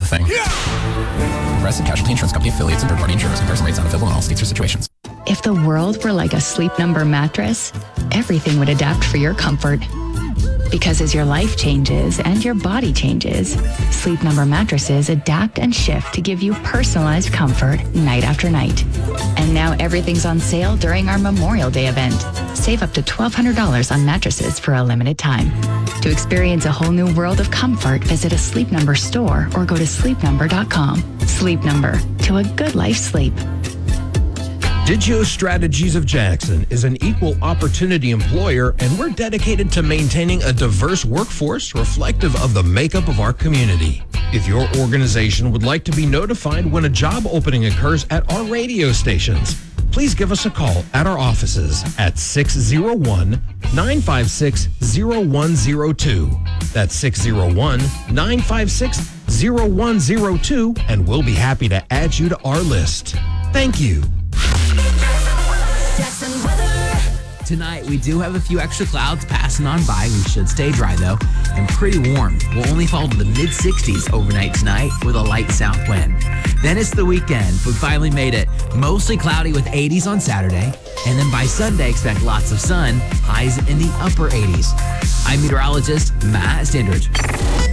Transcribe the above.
thing. Progressive Casualty Insurance Company affiliates and third-party insurers. Comparison rates not available in all states or situations. If the world were like a Sleep Number mattress, everything would adapt for your comfort. Because as your life changes and your body changes, Sleep Number mattresses adapt and shift to give you personalized comfort night after night. And now everything's on sale during our Memorial Day event. Save up to $1,200 on mattresses for a limited time. To experience a whole new world of comfort, visit a Sleep Number store or go to sleepnumber.com. Sleep Number, to a good life sleep. Digio Strategies of Jackson is an equal opportunity employer, and we're dedicated to maintaining a diverse workforce reflective of the makeup of our community. If your organization would like to be notified when a job opening occurs at our radio stations, please give us a call at our offices at 601-956-0102. That's 601-956-0102, and we'll be happy to add you to our list. Thank you. Tonight, we do have a few extra clouds passing on by. We should stay dry, though, and pretty warm. We'll only fall to the mid-60s overnight tonight with a light south wind. Then it's the weekend. We finally made it. Mostly cloudy with 80s on Saturday. And then by Sunday, expect lots of sun, highs in the upper 80s. I'm meteorologist Matt Standridge.